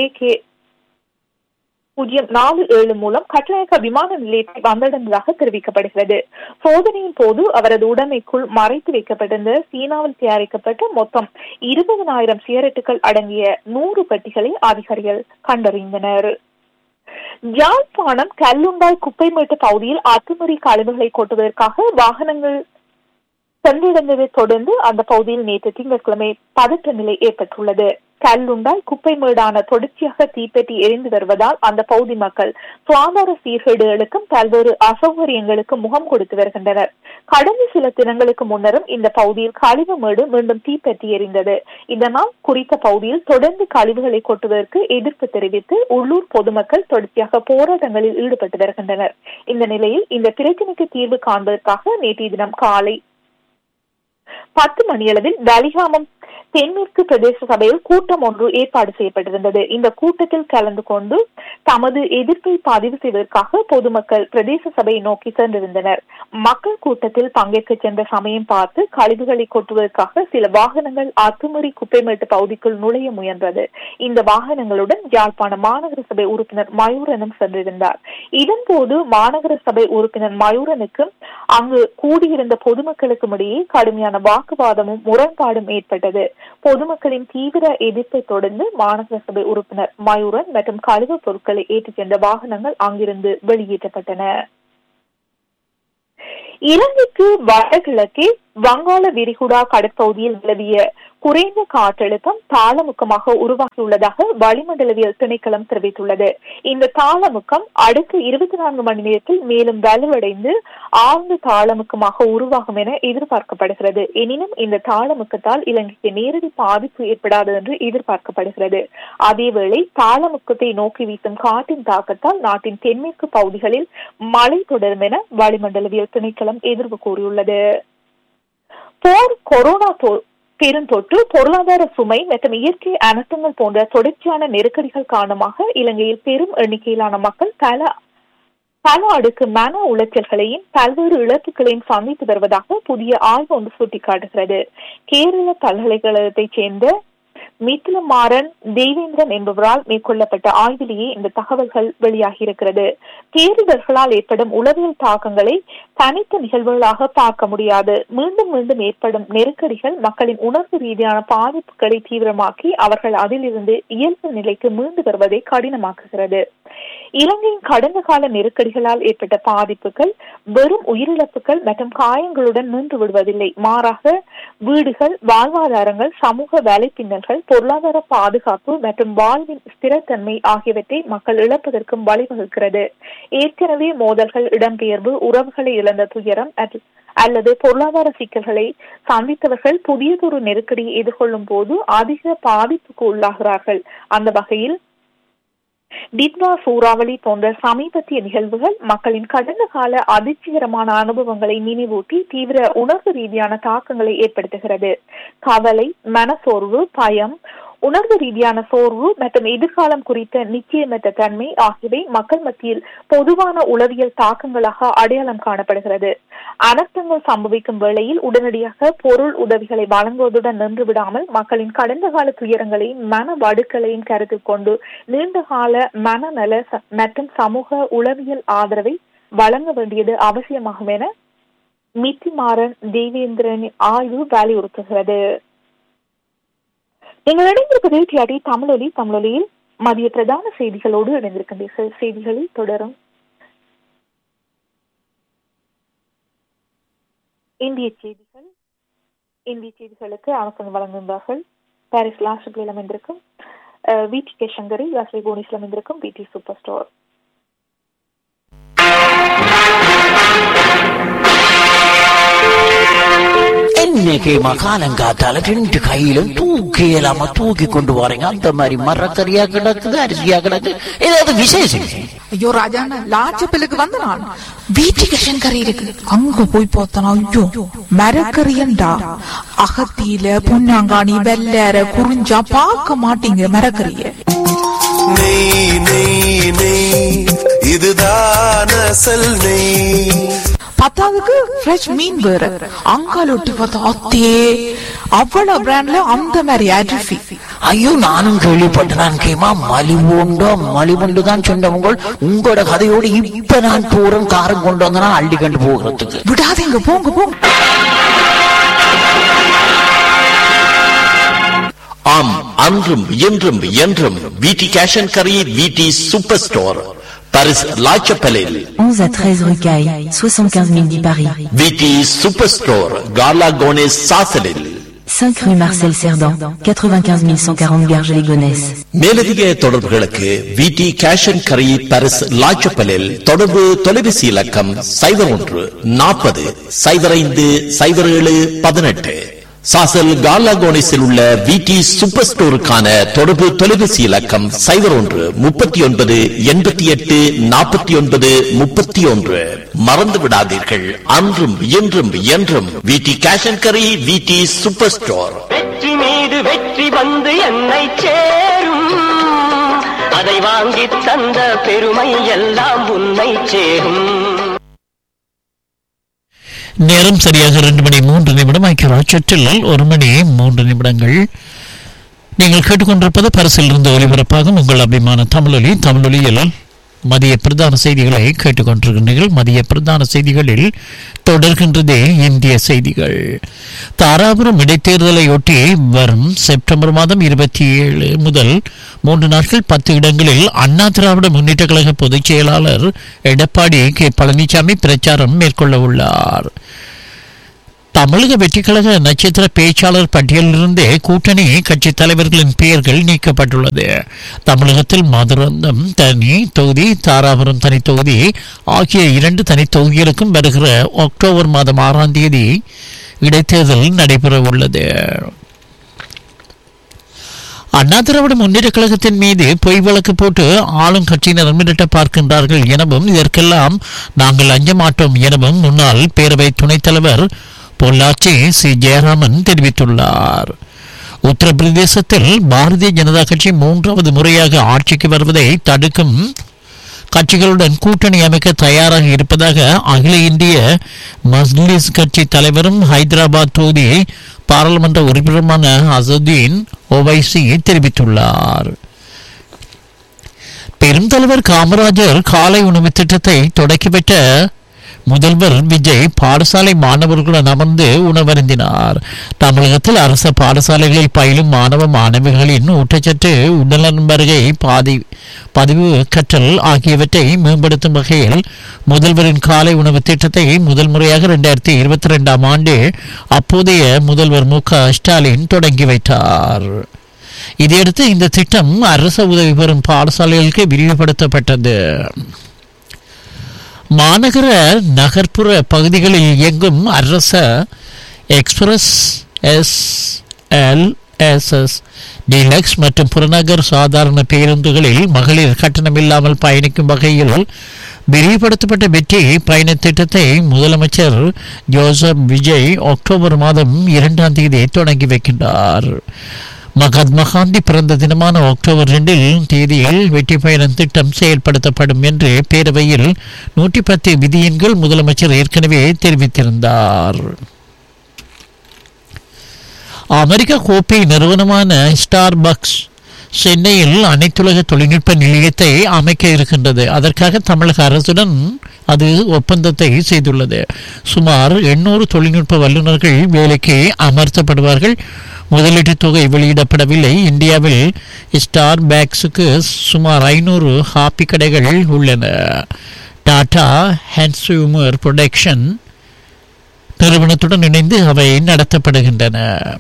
AK-047 மூலம் கட்டுநாயக்கா விமான நிலையத்தை வந்தடைந்ததாக தெரிவிக்கப்படுகிறது. சோதனையின் போது அவரது உடைமைக்குள் மறைத்து வைக்கப்பட்டிருந்த சீனாவில் தயாரிக்கப்பட்ட மொத்தம் 20,000 சிகரெட்டுகள் அடங்கிய 100 பெட்டிகளை அதிகாரிகள் கண்டறிந்தனர். யாழ்ப்பாணம் கல்லுண்டாய் குப்பைமேட்டு பகுதியில் அத்துமீறி கழிவுகளை கொட்டுவதற்காக வாகனங்கள் சென்றடைந்ததை தொடர்ந்து அந்த பகுதியில் நேற்று திங்கட்கிழமை பதற்ற நிலை ஏற்பட்டுள்ளது. கல்லுண்டாய் குப்பைமேடான தொடர்ச்சியாக தீப்பெட்டி எரிந்து வருவதால் அந்த பகுதி மக்கள் சுகாதார சீர்கேடுகளுக்கும் பல்வேறு அசௌகரியங்களுக்கும் முகம் கொடுத்து வருகின்றனர். கடந்த சில தினங்களுக்கு முன்னரும் இந்த பகுதியில் கழிவு மேடு மீண்டும் தீப்பெட்டி எரிந்தது. இதனால் குறித்த பகுதியில் தொடர்ந்து கழிவுகளை கொட்டுவதற்கு எதிர்ப்பு தெரிவித்து உள்ளூர் பொதுமக்கள் தொடர்ச்சியாக போராட்டங்களில் ஈடுபட்டு வருகின்றனர். இந்த நிலையில் இந்த பிரச்சினைக்கு தீர்வு காண்பதற்காக நேற்றைய தினம் காலை 10 மணியளவில் வலிகாமம் தென்மேற்கு பிரதேச சபையில் கூட்டம் ஒன்று ஏற்பாடு செய்யப்பட்டிருந்தது. இந்த கூட்டத்தில் கலந்து கொண்டு தமது எதிர்ப்பை பதிவு செய்வதற்காக பொதுமக்கள் பிரதேச சபையை நோக்கி சென்றிருந்தனர். மக்கள் கூட்டத்தில் பங்கேற்க சென்ற சமயம் பார்த்து கழிவுகளை கொட்டுவதற்காக சில வாகனங்கள் அத்துமீறி குப்பைமேட்டு பகுதிக்குள் நுழைய முயன்றது. இந்த வாகனங்களுடன் யாழ்ப்பாண மாநகர சபை உறுப்பினர் மயூரனும் சென்றிருந்தார். இதன்போது மாநகர சபை உறுப்பினர் மயூரனுக்கும் அங்கு கூடியிருந்த பொதுமக்களுக்கும் இடையே கடுமையான வாக்குவாதமும் முரண்பாடும் ஏற்பட்டது. பொதுமக்களின் தீவிர எதிர்ப்பை தொடர்ந்து மாநகர சபை உறுப்பினர் மயூரன் மற்றும் கழிவுப் பொருட்களை ஏற்றிச் சென்ற வாகனங்கள் அங்கிருந்து வெளியேற்றப்பட்டன. இலங்கைக்கு வடகிழக்கே வங்காள விரிகுடா கடற்பகுதியில் நிலவிய குறைந்த காற்றழுத்தம் தாளமுக்கமாக உருவாகியுள்ளதாக வளிமண்டலவியல் திணைக்களம் தெரிவித்துள்ளது. இந்த தாளமுக்கம் அடுத்த 24 மணி நேரத்தில் மேலும் வலுவடைந்து ஆழ்ந்த தாளமுக்கமாக உருவாகும் என எதிர்பார்க்கப்படுகிறது. எனினும் இந்த தாளமுக்கத்தால் இலங்கைக்கு நேரடி பாதிப்பு ஏற்படாது என்று எதிர்பார்க்கப்படுகிறது. அதேவேளை தாளமுக்கத்தை நோக்கி வீசும் காற்றின் தாக்கத்தால் நாட்டின் தென்மேற்கு பகுதிகளில் மழை தொடரும் என வளிமண்டலவியல் திணைக்களம் எதிர்ப்பு கூறியுள்ளது. போர், கொரோனா பெருந்தொற்று, பொருளாதார சுமை மற்றும் இயற்கை அனர்த்தங்கள் போன்ற தொடர்ச்சியான நெருக்கடிகள் காரணமாக இலங்கையில் பெரும் எண்ணிக்கையிலான மக்கள் பல அடுக்கு மன உளைச்சல்களையும் பல்வேறு இழப்புகளையும் சந்தித்து வருவதாக புதிய ஆய்வு ஒன்று சுட்டிக்காட்டுகிறது. கேரள பல்கலைக்கழகத்தைச் சேர்ந்த மித்லமாறன் தேவேந்திரன் என்பவரால் மேற்கொள்ளப்பட்ட ஆய்விலேயே இந்த தகவல்கள் வெளியாகியிருக்கிறது. பேரிடர்களால் ஏற்படும் உளவியல் தாக்கங்களை தனித்த நிகழ்வுகளாக பார்க்க முடியாது. மீண்டும் மீண்டும் ஏற்படும் நெருக்கடிகள் மக்களின் உணர்வு ரீதியான பாதிப்புகளை தீவிரமாக்கி அவர்கள் அதிலிருந்து இயல்பு நிலைக்கு மீண்டு வருவதை கடினமாக்குகிறது. இலங்கையின் கடந்த கால நெருக்கடிகளால் ஏற்பட்ட பாதிப்புகள் வெறும் உயிரிழப்புகள் மற்றும் காயங்களுடன் நின்று விடுவதில்லை. மாறாக வீடுகள், வாழ்வாதாரங்கள், சமூக வேலைப்பின்னல்கள், பொருளாதார பாதுகாப்பு மற்றும் வாழ்வின் ஸ்திரத்தன்மை ஆகியவற்றை மக்கள் இழப்பதற்கும் வழிவகுக்கிறது. ஏற்கனவே மோதல்கள், இடம்பெயர்வு, உறவுகளை இழந்த துயரம் அல்லது பொருளாதார சிக்கல்களை சந்தித்தவர்கள் புதியதொரு நெருக்கடியை எதிர்கொள்ளும் போது அதிக பாதிப்புக்கு உள்ளாகிறார்கள். அந்த வகையில் டிட்வா சூறாவளி போன்ற சமீபத்திய நிகழ்வுகள் மக்களின் கடந்த கால அதிர்ச்சிகரமான அனுபவங்களை நினைவூட்டி தீவிர உணர்வு ரீதியான தாக்கங்களை ஏற்படுத்துகிறது. கவலை, மனசோர்வு, பயம், உணர்வு ரீதியான சோர்வு மற்றும் எதிர்காலம் குறித்த நிச்சயமற்ற தன்மை ஆகியவை மக்கள் மத்தியில் பொதுவான உளவியல் தாக்கங்களாக அடையாளம் காணப்படுகிறது. அனர்த்தங்கள் சம்பவிக்கும் வேளையில் உடனடியாக பொருள் உதவிகளை வழங்குவதுடன் நின்று விடாமல் மக்களின் கடந்த கால துயரங்களையும் மன வடுக்களையும் கருத்தில் கொண்டு நீண்டகால மனநல மற்றும் சமூக உளவியல் ஆதரவை வழங்க வேண்டியது அவசியமாகும் என மித்திமாறன் தேவேந்திரன் ஆய்வு வலியுறுத்துகிறது. நீங்கள் இணைந்திருப்பது டிஆர்டி தமிழொலி. தமிழொலியில் மதிய பிரதான செய்திகளோடு இணைந்திருக்கின்றீர்கள். செய்திகளில் தொடரும் இந்திய செய்திகள். இந்திய செய்திகளுக்கு அரசன் வழங்குகின்றார்கள் பாரிஸ் லாஸ்டில் அமைந்திருக்கும் VTK சங்கரி, யாஸ்ரி கோனிஸ்ல அமைந்திருக்கும் BT சூப்பர் ஸ்டோர். இன்னைக்கு மகாலங்காத்தால 2 கையிலும் தூக்கியலாம தூக்கி கொண்டு வரீங்க. அந்த மாதிரி மரக்கறியா கிடக்குது, அரிசியா கிடக்கு, ஏதாவது விசேஷம்? ஐயோ ராஜாண்ணா, லாச்சப்பிலுக்கு வந்து நான் வீட்டுக்கு கறி இருக்கு, அங்க போய் பார்த்தனா ஐயோ மரக்கறியண்டா. அகத்தியில பொன்னாங்காணி வெள்ளற குறிஞ்சா பார்க்க மாட்டீங்க மரக்கறிய. நெய் நெய் நெய் இதுதான் அசல் நெய். பத்தாவதுக்கு ஃப்ரெஷ் மீன் வேற, அங்கால ஒட்டி பார்த்தா அத்தே அவ்வளவு பிராண்ட்ல அந்த மாதிரி அரிசி. ஐயோ நானும் கேள்விப்பட்டேன். கேமா மலிவுண்டு தான் சொன்னவங்க. உங்களோட கதையோடு இப்ப நான் போறேன், காரம் கொண்டு வந்தனா அள்ளி கண்டு போகிறதுக்கு. விடாதீங்க, போங்க போங்க. ஆம், அன்றும் இன்றும் என்றும் VT Cash & Carry, VT super store, Paris லாச்சப்பலில் 11 à 13 rue Caille, 75 010 Paris. VT super store, கார்லா கோனேஸ் சாசலில் 5 rue Marcel Cerdan, 95 140 Garges-les-Gonesse. மேலதிக தொடர்புகளுக்கு VT Cash & Carry, பாரிஸ் லாச்சப்பலில் தொடர்பு தொலைபேசி இலக்கம் 01 40 05 07 18. சாசல் கார்லா கோனிஸில் உள்ள VT சூப்பர் ஸ்டோருக்கான தொடர்பு தொலைபேசி இலக்கம் 01 39 88 49 31. மறந்து விடாதீர்கள், அன்றும் இன்றும் என்றும் VT Cash & Carry, VT super store. வெற்றி மீது வெற்றி வந்து என்னை சேரும், அதை வாங்கி தந்த பெருமை எல்லாம் உன்னை சேரும். நேரம் சரியாக 2 மணி 3 நிமிடம். ஐக்கியராட்சத்தில் 1 மணி 3 நிமிடங்கள். நீங்கள் கேட்டுக்கொண்டிருப்பது பரிசில் இருந்து ஒலிபரப்பாகும் உங்கள் அபிமான தமிழொலி. தமிழொலியில் மதிய பிரதான செய்திகளை கேட்டுக்கொண்டிருக்கின்றீர்கள். மதிய பிரதான செய்திகளில் தொடர்கின்றதே இந்திய செய்திகள். தாராபுரம் இடைத்தேர்தலையொட்டி வரும் செப்டம்பர் மாதம் 27 முதல் 3 நாட்கள் 10 இடங்களில் அண்ணா திராவிட முன்னேற்ற கழக பொதுச் செயலாளர் எடப்பாடி கே பழனிசாமி பிரச்சாரம் மேற்கொள்ள உள்ளார். தமிழக வெற்றிக்கழக நட்சத்திர பேச்சாளர் பட்டியலிலிருந்தே கூட்டணி கட்சி தலைவர்களின் பெயர்கள் நீக்கப்பட்டுள்ளது. தமிழகத்தில் மதுராந்தகம் தனி தொகுதி, தாராபுரம் தனி தொகுதி ஆகிய 2 தனி தொகுதிகளுக்கும் வருகிற அக்டோபர் மாதம் 6ஆம் தேதி இடைத்தேர்தல் நடைபெற உள்ளது. அண்ணா திராவிட முன்னேற்ற கழகத்தின் மீது பொய் வழக்கு போட்டு ஆளும் கட்சியினர் மிரட்ட பார்க்கின்றார்கள் எனவும், இதற்கெல்லாம் நாங்கள் அஞ்ச மாட்டோம் எனவும் முன்னாள் பேரவை துணைத் தலைவர் பொள்ளாச்சி சி ஜெயராமன் தெரிவித்துள்ளார். உத்தரப்பிரதேசத்தில் பாரதிய ஜனதா கட்சி 3வது முறையாக ஆட்சிக்கு வருவதை தடுக்கும் கட்சிகளுடன் கூட்டணி அமைக்க தயாராக இருப்பதாக அகில இந்திய மஜ்லிஸ் கட்சி தலைவரும் ஹைதராபாத் தொகுதி பாராளுமன்ற உறுப்பினருமான அசதுதீன் ஓவைசி தெரிவித்துள்ளார். பெருந்தலைவர் காமராஜர் காலை உணவு திட்டத்தை தொடக்கி வைத்த முதல்வர் விஜய் பாடசாலை மாணவர்களுடன் அமர்ந்து உணவருந்தினார். தமிழகத்தில் அரசு பாடசாலைகளில் பயிலும் மாணவ மாணவிகளின் ஊட்டச்சத்து, உடல்நலம் வருகை, பதிவு கற்றல் ஆகியவற்றை மேம்படுத்தும் வகையில் முதல்வரின் காலை உணவு திட்டத்தை முதல் முறையாக 2022ஆம் ஆண்டு அப்போதைய முதல்வர் மு.க. ஸ்டாலின் தொடங்கி வைத்தார். இதையடுத்து இந்த திட்டம் அரசு உதவி பெறும் பாடசாலைகளுக்கு விரிவுபடுத்தப்பட்டது. மாநகர நகர்ப்புற பகுதிகளில் இயங்கும் அரச எக்ஸ்பிரஸ், எஸ்எல்எஸ்எஸ், டீலக்ஸ் மற்றும் புறநகர் சாதாரண பேருந்துகளில் மகளிர் கட்டணமில்லாமல் பயணிக்கும் வகையில் விரிவுபடுத்தப்பட்ட வெற்றி பயண திட்டத்தை முதலமைச்சர் ஜோசப் விஜய் அக்டோபர் மாதம் 2ஆம் தேதி தொடங்கி வைக்கின்றார். மகாத்மா காந்தி பிறந்த தினமான அக்டோபர் 2 தேதியில் வெற்றி பயணம் திட்டம் செயல்படுத்தப்படும் என்று பேரவையில் 110 விதியின் கீழ் முதலமைச்சர் ஏற்கனவே தெரிவித்திருந்தார். அமெரிக்க கோப்பை நிறுவனமான ஸ்டார்பக்ஸ் சென்னையில் அனைத்துலக தொழில்நுட்ப நிலையத்தை அமைக்க இருக்கின்றது. அதற்காக தமிழக அரசுடன் அது ஒப்பந்தத்தை செய்துள்ளது. சுமார் 800 தொழில்நுட்ப வல்லுநர்கள் வேலைக்கு அமர்த்தப்படுவார்கள். முதலீட்டு தொகை வெளியிடப்படவில்லை. இந்தியாவில் ஸ்டார்பக்ஸுக்கு சுமார் 500 ஹாப்பி கடைகள் உள்ளன. டாடா கன்சூமர் ப்ரொடக்ஷன் நிறுவனத்துடன் இணைந்து அவை நடத்தப்படுகின்றன.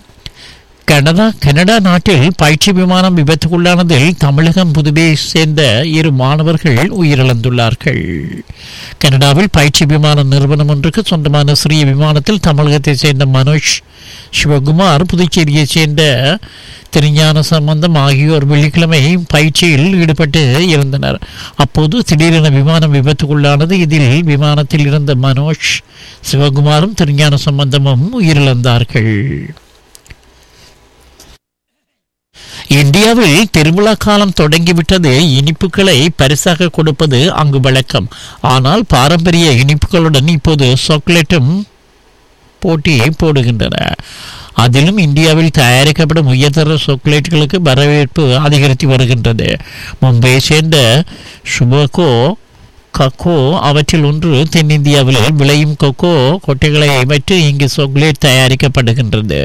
கனடா நாட்டில் பயிற்சி விமானம் விபத்துக்குள்ளானதில் தமிழகம் புதுவை சேர்ந்த 2 மாணவர்கள் உயிரிழந்துள்ளார்கள். கனடாவில் பயிற்சி விமான நிறுவனம் ஒன்றுக்கு சொந்தமான சிறிய விமானத்தில் தமிழகத்தை சேர்ந்த மனோஜ் சிவகுமார், புதுச்சேரியை சேர்ந்த திருஞான சம்பந்தம் ஆகியோர் வெள்ளிக்கிழமை பயிற்சியில் ஈடுபட்டு இருந்தனர். அப்போது திடீரென விமானம் விபத்துக்குள்ளானது. இதில் விமானத்தில் இருந்த மனோஜ் சிவகுமாரும் திருஞான சம்பந்தமும் உயிரிழந்தார்கள். இந்தியாவில் திருவிழா காலம் தொடங்கிவிட்டது. இனிப்புகளை பரிசாக கொடுப்பது அங்கு வழக்கம். ஆனால் பாரம்பரிய இனிப்புகளுடன் இப்போது சாக்லேட்டும் போட்டியை போடுகின்றன. அதிலும் இந்தியாவில் தயாரிக்கப்படும் உயர்தர சாக்லேட்டுகளுக்கு வரவேற்பு அதிகரித்து வருகின்றது. மும்பையை சேர்ந்த சுபகோ கக்கோ அவற்றில் ஒன்று. தென்னிந்தியாவில் விளையும் கொக்கோ கொட்டைகளை வைத்து இங்கு சாக்லேட் தயாரிக்கப்படுகின்றது.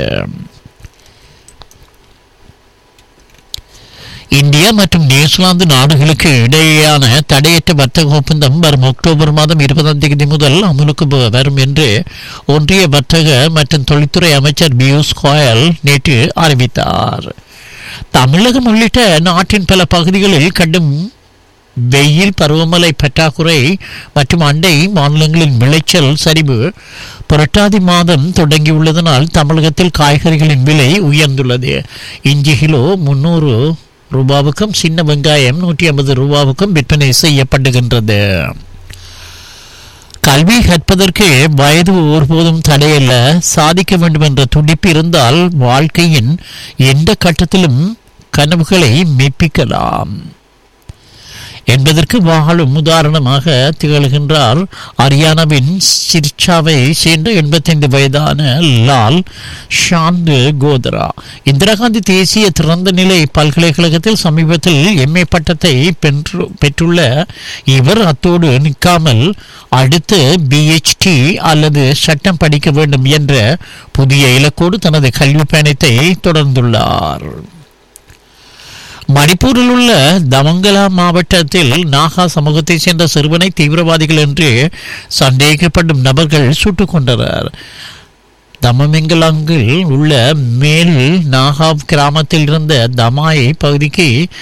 இந்தியா மற்றும் நியூசிலாந்து நாடுகளுக்கு இடையேயான தடையற்ற வர்த்தக ஒப்பந்தம் வரும் அக்டோபர் மாதம் 20ஆம் தேதி முதல் அமலுக்கு வரும் என்று ஒன்றிய வர்த்தக மற்றும் தொழில்துறை அமைச்சர் பியூஷ் கோயல் நேற்று அறிவித்தார். தமிழகம் உள்ளிட்ட நாட்டின் பல பகுதிகளில் கடும் வெயில், பருவமழை பற்றாக்குறை மற்றும் அண்டை மாநிலங்களின் விளைச்சல் சரிவு புரட்டாதி மாதம் தொடங்கியுள்ளதனால் தமிழகத்தில் காய்கறிகளின் விலை உயர்ந்துள்ளது. இஞ்சி கிலோ 300 ரூபாவுக்கும், சின்ன வெங்காயம் 150 ரூபாவுக்கும் விற்பனை செய்யப்படுகின்றது. கல்வி கற்பதற்கு வயது ஒருபோதும் தடையல்ல. சாதிக்க வேண்டும் என்ற துடிப்பு இருந்தால் வாழ்க்கையின் எந்த கட்டத்திலும் கனவுகளை மெய்ப்பிக்கலாம் என்பதற்கு வாழும் உதாரணமாக திகழ்கின்றார் ஹரியானாவின் சிர்சாவை சேர்ந்த 85 வயதான லால் ஷாந்து கோத்ரா. இந்திரா காந்தி தேசிய திறந்த நிலை பல்கலைக்கழகத்தில் சமீபத்தில் MA பட்டத்தை பெற்றுள்ள இவர் அத்தோடு நிற்காமல் அடுத்து PhD அல்லது சட்டம் படிக்க வேண்டும் என்ற புதிய இலக்கோடு தனது கல்வி பயணத்தை தொடர்ந்துள்ளார். மணிப்பூரில் உள்ள தமங்கலா மாவட்டத்தில் நாகா சமூகத்தை சேர்ந்த சிறுவனை தீவிரவாதிகள் என்று சந்தேகப்படும் நபர்கள் சுட்டுக் கொண்டனர். தமமெங்கலாங்கில் உள்ள மேல் நாகாவ் கிராமத்தில் இருந்த தமாயை பகுதிக்கு